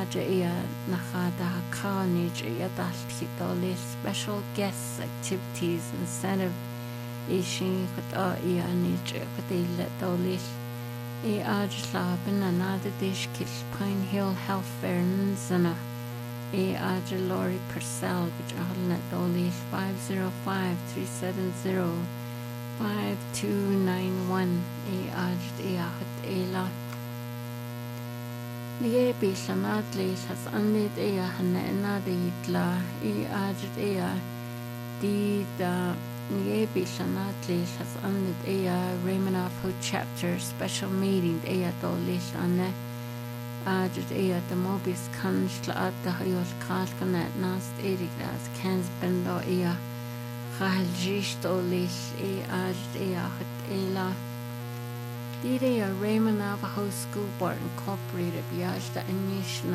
aja ia nachada carnage ia dalhitoli special guest activities incentive ishin kut ia niche kutile doli I aja bin another dish kill Pine Hill Health Fair Nzana aja Lori Purcell which ahalna doli 505-370-5291 aja iahat ela Nije bisanat leis has anid hanna enade itla ajit di da nije bisanat leis has anid Raymond Ho chapter special meeting do leis anne ajit the mobis kanskla at the hayol kalkanet nast glas kans bendo khaljish do leis ajit hat ela Dide Raymond Navajo School Board Incorporated Biajda Anish